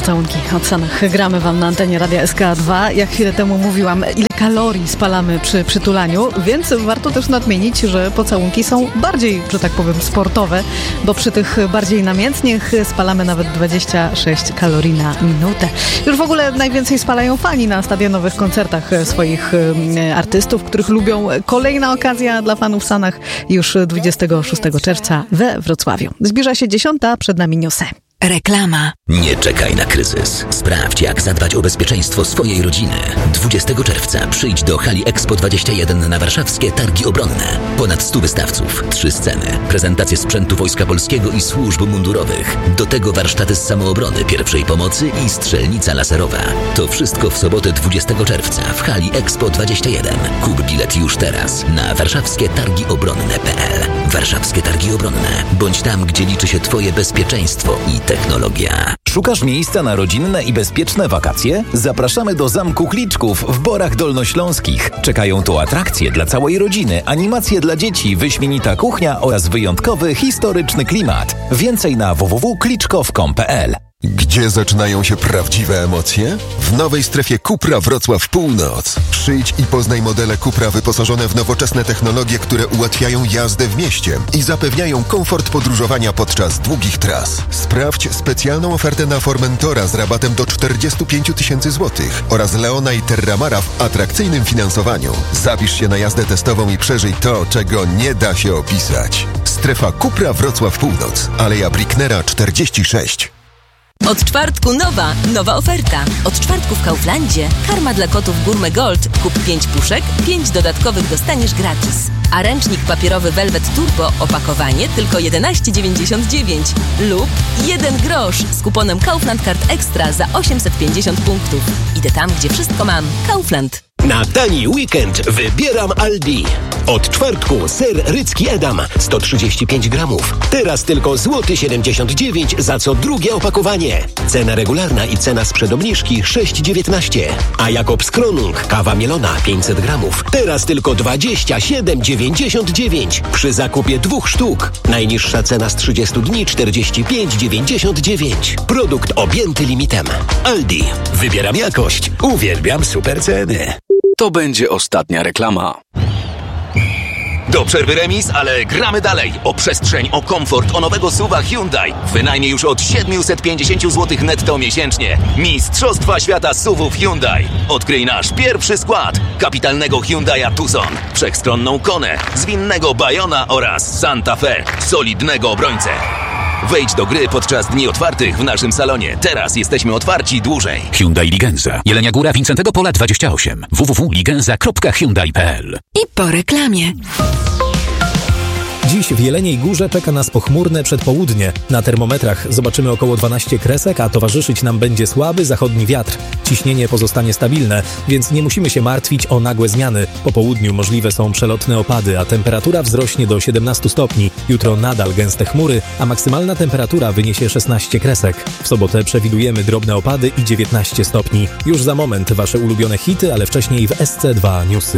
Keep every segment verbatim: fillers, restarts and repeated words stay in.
Pocałunki od Sanach gramy wam na antenie Radia S K dwa. Jak chwilę temu mówiłam, ile kalorii spalamy przy przytulaniu, więc warto też nadmienić, że pocałunki są bardziej, że tak powiem, sportowe, bo przy tych bardziej namiętnych spalamy nawet dwadzieścia sześć kalorii na minutę. Już w ogóle najwięcej spalają fani na stadionowych koncertach swoich artystów, których lubią. Kolejna okazja dla fanów w Sanach już dwudziestego szóstego czerwca we Wrocławiu. Zbliża się dziesiąta, przed nami Newsy. Reklama. Nie czekaj na kryzys. Sprawdź, jak zadbać o bezpieczeństwo swojej rodziny. dwudziestego czerwca przyjdź do hali Expo dwadzieścia jeden na warszawskie Targi Obronne. Ponad stu wystawców, trzy sceny, prezentacje sprzętu Wojska Polskiego i służb mundurowych. Do tego warsztaty z samoobrony, pierwszej pomocy i strzelnica laserowa. To wszystko w sobotę dwudziestego czerwca w hali Expo dwadzieścia jeden. Kup bilet już teraz na warszawskie targi obronne kropka p l. Warszawskie Targi Obronne. Bądź tam, gdzie liczy się twoje bezpieczeństwo i technologia. Szukasz miejsca na rodzinne i bezpieczne wakacje? Zapraszamy do Zamku Kliczków w Borach Dolnośląskich. Czekają tu atrakcje dla całej rodziny, animacje dla dzieci, wyśmienita kuchnia oraz wyjątkowy, historyczny klimat. Więcej na w w w kropka kliczkow kropka com kropka p l. Gdzie zaczynają się prawdziwe emocje? W nowej strefie Cupra Wrocław Północ. Przyjdź i poznaj modele Cupra wyposażone w nowoczesne technologie, które ułatwiają jazdę w mieście i zapewniają komfort podróżowania podczas długich tras. Sprawdź specjalną ofertę na Formentora z rabatem do czterdzieści pięć tysięcy złotych oraz Leona i Terramara w atrakcyjnym finansowaniu. Zapisz się na jazdę testową i przeżyj to, czego nie da się opisać. Strefa Cupra Wrocław Północ. Aleja Bricknera czterdzieści sześć. Od czwartku nowa, nowa oferta. Od czwartku w Kauflandzie karma dla kotów Gourmet Gold. Kup pięć puszek, pięć dodatkowych dostaniesz gratis. A ręcznik papierowy Velvet Turbo opakowanie tylko jedenaście dziewięćdziesiąt dziewięć lub jeden grosz z kuponem Kaufland Card Extra za osiemset pięćdziesiąt punktów. Idę tam, gdzie wszystko mam. Kaufland. Na tani weekend wybieram Aldi. Od czwartku ser rycki Edam sto trzydzieści pięć gramów. Teraz tylko złoty siedemdziesiąt dziewięć za co drugie opakowanie. Cena regularna i cena sprzed obniżki sześć dziewiętnaście. A Jakobs Kronung kawa mielona pięćset gramów. Teraz tylko dwadzieścia siedem dziewięćdziesiąt dziewięć przy zakupie dwóch sztuk. Najniższa cena z trzydziestu dni czterdzieści pięć dziewięćdziesiąt dziewięć. Produkt objęty limitem. Aldi. Wybieram jakość. Uwielbiam super ceny. To będzie ostatnia reklama. Do przerwy remis, ale gramy dalej. O przestrzeń, o komfort, o nowego suwa Hyundai. Wynajmie już od siedemset pięćdziesiąt złotych netto miesięcznie. Mistrzostwa świata suwów Hyundai. Odkryj nasz pierwszy skład. Kapitalnego Hyundai'a Tucson, wszechstronną Konę, zwinnego Bayona oraz Santa Fe, solidnego obrońcę. Wejdź do gry podczas dni otwartych w naszym salonie. Teraz jesteśmy otwarci dłużej. Hyundai Ligenza. Jelenia Góra, Wincentego Pola dwadzieścia osiem. w w w kropka ligenza kropka hyundai kropka p l. I po reklamie. Dziś w Jeleniej Górze czeka nas pochmurne przedpołudnie. Na termometrach zobaczymy około dwanaście kresek, a towarzyszyć nam będzie słaby zachodni wiatr. Ciśnienie pozostanie stabilne, więc nie musimy się martwić o nagłe zmiany. Po południu możliwe są przelotne opady, a temperatura wzrośnie do siedemnastu stopni. Jutro nadal gęste chmury, a maksymalna temperatura wyniesie szesnaście kresek. W sobotę przewidujemy drobne opady i dziewiętnaście stopni. Już za moment wasze ulubione hity, ale wcześniej w S C dwa Newsy.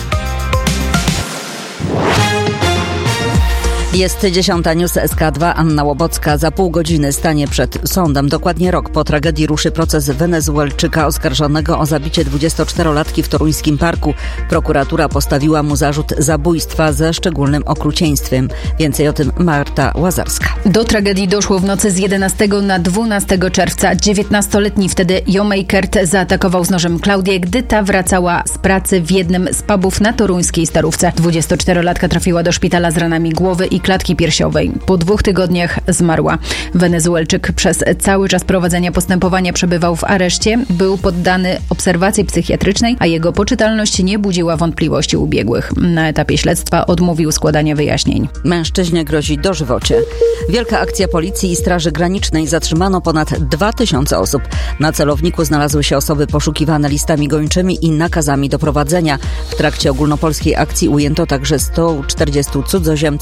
Jest dziesiąta, News S K dwa, Anna Łobocka. Za pół godziny stanie przed sądem. Dokładnie rok po tragedii ruszy proces Wenezuelczyka oskarżonego o zabicie dwudziestoczterolatki w toruńskim parku. Prokuratura postawiła mu zarzut zabójstwa ze szczególnym okrucieństwem. Więcej o tym Marta Łazarska. Do tragedii doszło w nocy z jedenastego na dwunastego czerwca. dziewiętnastoletni wtedy Jomeikert zaatakował z nożem Klaudię, gdy ta wracała z pracy w jednym z pubów na toruńskiej Starówce. dwudziestoczterolatka trafiła do szpitala z ranami głowy i klatki piersiowej. Po dwóch tygodniach zmarła. Wenezuelczyk przez cały czas prowadzenia postępowania przebywał w areszcie, był poddany obserwacji psychiatrycznej, a jego poczytalność nie budziła wątpliwości u biegłych. Na etapie śledztwa odmówił składania wyjaśnień. Mężczyźnie grozi dożywocie. Wielka akcja policji i Straży Granicznej. Zatrzymano ponad dwa tysiące osób. Na celowniku znalazły się osoby poszukiwane listami gończymi i nakazami doprowadzenia. W trakcie ogólnopolskiej akcji ujęto także sto czterdziestu cudzoziemców przebywających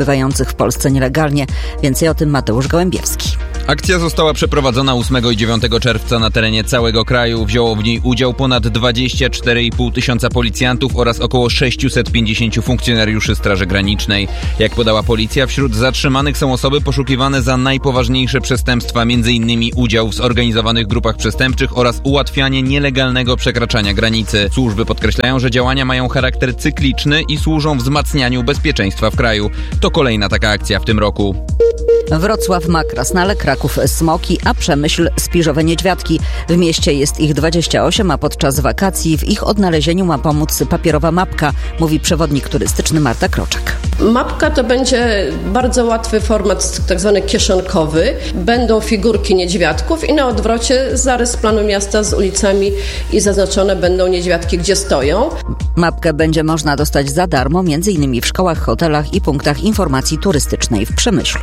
przebywających w Polsce nielegalnie. Więcej o tym Mateusz Gołębiewski. Akcja została przeprowadzona ósmego i dziewiątego czerwca na terenie całego kraju. Wzięło w niej udział ponad dwadzieścia cztery i pół tysiąca policjantów oraz około sześćset pięćdziesięciu funkcjonariuszy Straży Granicznej. Jak podała policja, wśród zatrzymanych są osoby poszukiwane za najpoważniejsze przestępstwa, m.in. udział w zorganizowanych grupach przestępczych oraz ułatwianie nielegalnego przekraczania granicy. Służby podkreślają, że działania mają charakter cykliczny i służą wzmacnianiu bezpieczeństwa w kraju. To kolejna taka akcja w tym roku. Wrocław ma krasnale, Kraków smoki, a Przemyśl spiżowe niedźwiadki. W mieście jest ich dwadzieścia osiem, a podczas wakacji w ich odnalezieniu ma pomóc papierowa mapka, mówi przewodnik turystyczny Marta Kroczek. Mapka to będzie bardzo łatwy format, tak zwany kieszonkowy. Będą figurki niedźwiadków i na odwrocie zarys planu miasta z ulicami i zaznaczone będą niedźwiadki, gdzie stoją. Mapkę będzie można dostać za darmo, między innymi w szkołach, hotelach i punktach informacji turystycznej w Przemyślu.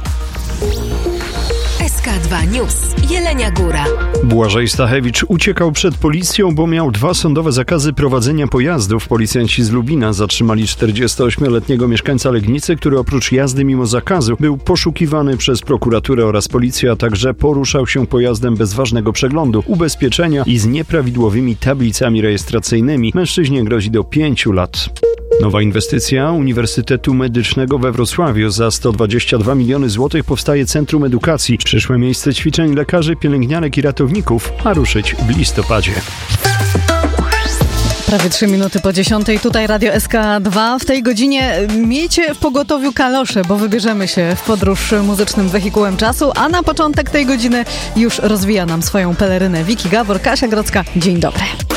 S K dwa News. Jelenia Góra. Błażej Stachewicz uciekał przed policją, bo miał dwa sądowe zakazy prowadzenia pojazdów. Policjanci z Lubina zatrzymali czterdziestoośmioletniego mieszkańca Legnicy, który oprócz jazdy mimo zakazu był poszukiwany przez prokuraturę oraz policję, a także poruszał się pojazdem bez ważnego przeglądu, ubezpieczenia i z nieprawidłowymi tablicami rejestracyjnymi. Mężczyźnie grozi do pięciu lat. Nowa inwestycja Uniwersytetu Medycznego we Wrocławiu. Za sto dwadzieścia dwa miliony złotych powstaje Centrum Edukacji. Przyszłe miejsce ćwiczeń lekarzy, pielęgniarek i ratowników ma ruszyć w listopadzie. Prawie trzy minuty po dziesiątej. Tutaj Radio S K dwa. W tej godzinie miejcie w pogotowiu kalosze, bo wybierzemy się w podróż muzycznym wehikułem czasu, a na początek tej godziny już rozwija nam swoją pelerynę Wiki Gabor, Kasia Grodzka. Dzień dobry.